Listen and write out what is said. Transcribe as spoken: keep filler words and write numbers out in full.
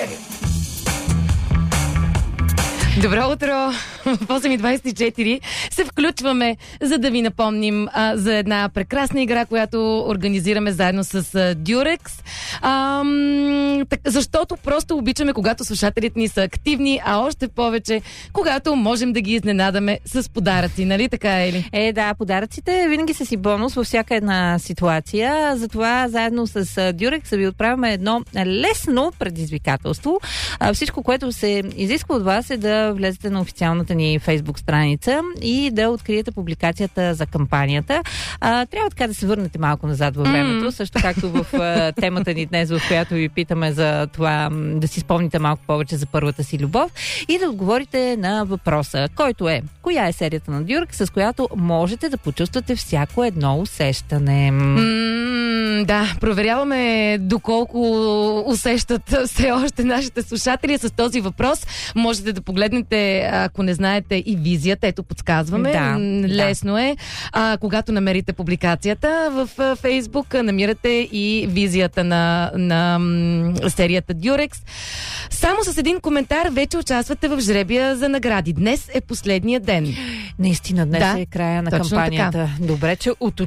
Добро утро! В осем и двайсет и четири се включваме, за да ви напомним а, за една прекрасна игра, която организираме заедно с а, Durex. А, м, так, защото просто обичаме, когато слушателите ни са активни, а още повече, когато можем да ги изненадаме с подаръци. Нали така, Ели? Е, да, подаръците винаги са си бонус във всяка една ситуация. Затова заедно с Durex ви отправяме едно лесно предизвикателство. А, всичко, което се изисква от вас, е да влезете на официалната ни Фейсбук страница и да откриете публикацията за кампанията. А, трябва така да се върнете малко назад във времето, mm. също както в а, темата ни днес, в която ви питаме за това да си спомните малко повече за първата си любов и да отговорите на въпроса, който е: коя е серията на Durex, с която можете да почувствате всяко едно усещане? Mm, да, проверяваме доколко усещат все още нашите слушатели с този въпрос. Можете да погледнете, ако не знаете, и визията. Ето, подсказваме. Да, Лесно да. е. А, когато намерите публикацията в Фейсбук, намирате и визията на, на м, серията Durex. Само с един коментар вече участвате в жребия за награди. Днес е последния ден. Наистина, днес да, е края на кампанията. Така. Добре, че